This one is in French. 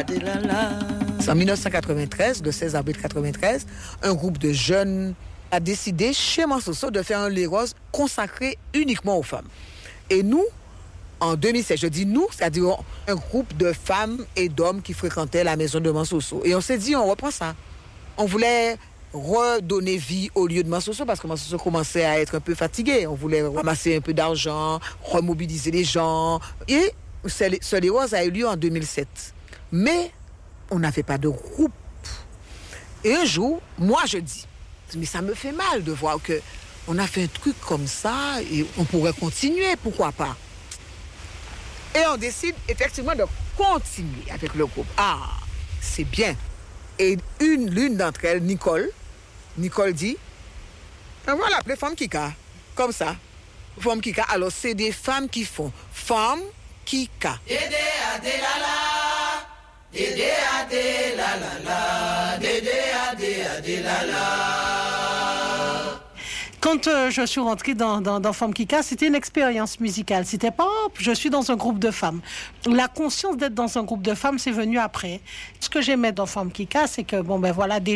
En 1993, le 16 avril 1993, un groupe de jeunes a décidé chez Mansoso de faire un lait rose consacré uniquement aux femmes. Et nous, en 2007, je dis nous, c'est-à-dire un groupe de femmes et d'hommes qui fréquentaient la maison de Mansoso. Et on s'est dit, on reprend ça. On voulait redonner vie au lieu de Mansoso parce que Mansoso commençait à être un peu fatigué. On voulait ramasser un peu d'argent, remobiliser les gens. Et ce lait rose a eu lieu en 2007. Mais on n'avait pas de groupe. Et un jour, moi je dis, mais ça me fait mal de voir que on a fait un truc comme ça et on pourrait continuer, pourquoi pas? Et on décide effectivement de continuer avec le groupe. Ah, c'est bien. Et l'une d'entre elles, Nicole dit, on va l'appeler Femme Kika, comme ça. Femme Kika, alors c'est des femmes qui font Femme Kika. Dédé adé la la, dédé adé la la la, dédé adé la la. Quand je suis rentrée dans Femme Kika, c'était une expérience musicale. C'était pas, je suis dans un groupe de femmes. La conscience d'être dans un groupe de femmes, c'est venu après. Ce que j'aimais dans Femme Kika, c'est que, bon, ben voilà,